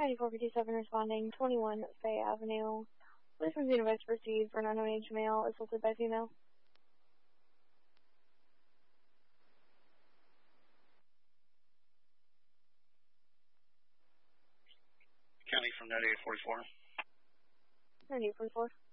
9457 responding, 21 Fay Avenue. Police from the advice received for an unknown age male assaulted by female. County from 9844. 9844.